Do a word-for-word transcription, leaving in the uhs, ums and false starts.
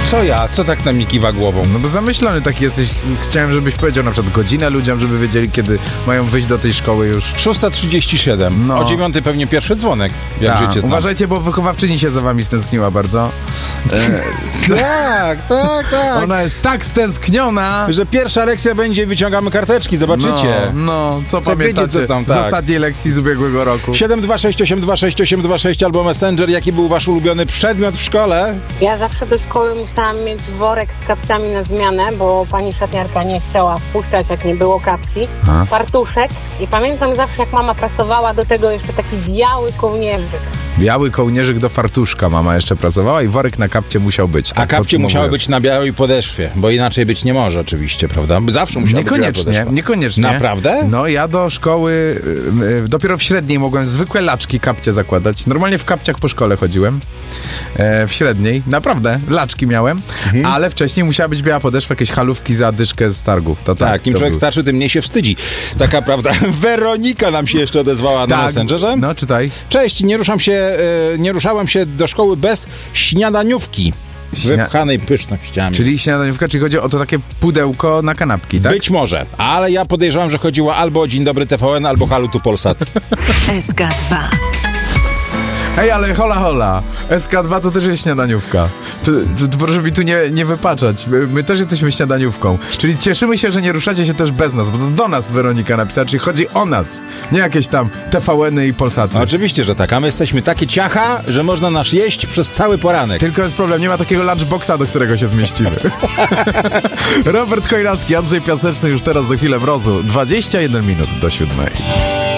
Co ja? Co tak na mnie kiwa głową? No bo zamyślony taki jesteś. Chciałem, żebyś powiedział na przykład godzinę ludziom, żeby wiedzieli, kiedy mają wyjść do tej szkoły już. szósta trzydzieści siedem. No. O dziewiątej pewnie pierwszy dzwonek. Jak Ta, życie znam. uważajcie, bo wychowawczyni się za wami stęskniła bardzo. E, Tak, tak, tak. ona jest tak stęskniona, Że pierwsza lekcja będzie, wyciągamy karteczki, zobaczycie. No, no co Chcę pamiętacie wiedzieć, co tam, z tak. ostatniej lekcji z ubiegłego roku? siedem dwa sześć osiem dwa sześć osiem dwa sześć albo Messenger. Jaki był wasz ulubiony przedmiot w szkole? Ja zawsze do szkoły musiałam mieć worek z kapciami na zmianę, bo pani szatniarka nie chciała wpuszczać, jak nie było kapci. A. Fartuszek i pamiętam zawsze, jak mama pracowała, do tego jeszcze taki biały kołnierzyk. Biały kołnierzyk do fartuszka mama jeszcze pracowała i worek na kapcie musiał być. A Tak kapcie musiały podsumowując. być na białej podeszwie, bo inaczej być nie może oczywiście, prawda? Zawsze musiała być biała Niekoniecznie, podeszwa. niekoniecznie. Naprawdę? No ja do szkoły, y, y, dopiero w średniej mogłem zwykłe laczki, kapcie zakładać. Normalnie w kapciach po szkole chodziłem. E, w średniej, naprawdę, laczki miałem, Mhm. ale wcześniej musiała być biała podeszwa, jakieś halówki za dyszkę z targów. To tak, Tak, im to człowiek był- starszy, tym mniej się wstydzi. Taka prawda. Weronika nam się jeszcze odezwała na Tak, Messengerze. no czytaj. Cześć, nie ruszam się, e, nie ruszałam się do szkoły bez śniadaniówki. Śnia- Wypchanej pysznościami. Czyli śniadaniówka, czyli chodzi o to takie pudełko na kanapki, tak? Być może, ale ja podejrzewam, że chodziło albo o Dzień Dobry T V N, albo Halo tu Polsat. S K dwa. Hej, ale hola hola, S K dwa to też jest śniadaniówka. To, to, to proszę mi tu nie, nie wypaczać. My, my też jesteśmy śniadaniówką. Czyli cieszymy się, że nie ruszacie się też bez nas, bo to do nas Weronika napisała, czyli chodzi o nas, nie jakieś tam T V N-y i Polsaty. No, oczywiście, że tak, a my jesteśmy takie ciacha, że można nas jeść przez cały poranek. Tylko jest problem, nie ma takiego lunchboxa, do którego się zmieścimy. Robert Chojnacki, Andrzej Piaseczny już teraz za chwilę w Rozu. dwadzieścia jeden minut do siódmej.